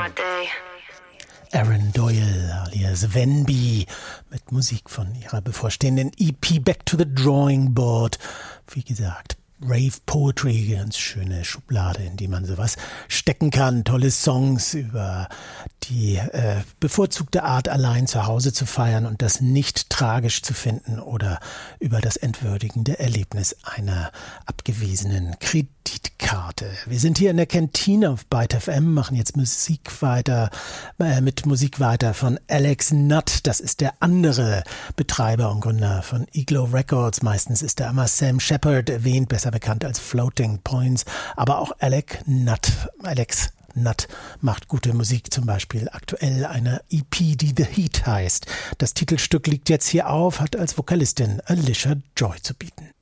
Aaron Doyle alias Venby mit Musik von ihrer bevorstehenden EP Back to the Drawing Board. Wie gesagt, Rave Poetry, ganz schöne Schublade, in die man sowas stecken kann. Tolle Songs über die bevorzugte Art, allein zu Hause zu feiern und das nicht tragisch zu finden oder über das entwürdigende Erlebnis einer abgewiesenen Kreditkarte. Wir sind hier in der Kantine auf Byte FM, machen jetzt Musik weiter von Alex Nutt. Das ist der andere Betreiber und Gründer von Iglo Records. Meistens ist da immer Sam Shepard erwähnt, besser bekannt als Floating Points, aber auch Alex Nutt macht gute Musik, zum Beispiel aktuell eine EP, die The Heat heißt. Das Titelstück liegt jetzt hier auf, hat als Vokalistin Alicia Joy zu bieten.